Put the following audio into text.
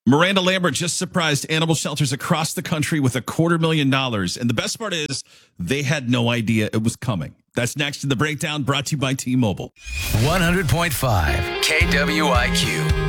Miranda Lambert just surprised animal shelters across the country with $250,000. And the best part is they had no idea it was coming. That's next in the breakdown, brought to you by T-Mobile. 100.5 KWIQ.